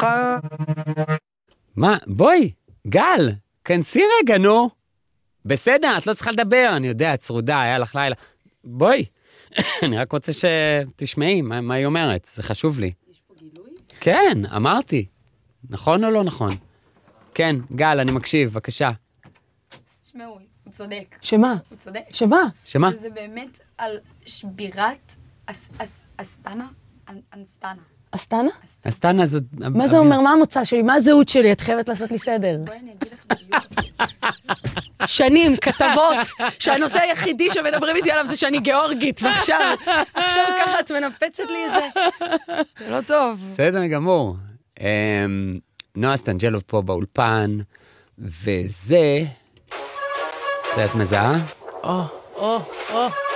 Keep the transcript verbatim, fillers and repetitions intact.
ככה... מה? בואי, גל, כנסי רגע, נו. בסדר, את לא צריכה לדבר, אני יודע, צרודה, היה לך לילה. בואי, אני רק רוצה שתשמעי מה, מה היא אומרת, זה חשוב לי. יש פה גילוי? כן, אמרתי. נכון או לא נכון? כן, גל, אני מקשיב, בבקשה. תשמעו, הוא צודק. שמה? הוא צודק. שמה? שמה? שזה באמת על שבירת אס, אס, אסטנה? אנ, אנסטנה. אסטנה? אסטנה זאת... מה זה אומר? מה המוצא שלי? מה הזהות שלי? את חייבת לעשות לי סדר. בואי אני אגיד לך בדיוק. שנים, כתבות, שהנושא היחידי שמדברים איתי עליו זה שאני גיאורגית, ועכשיו, עכשיו ככה את מנפצת לי את זה. זה לא טוב. בסדר גמור. נועה סטנג'לוב פה באולפן, וזה... זה את מזהה? או, או, או.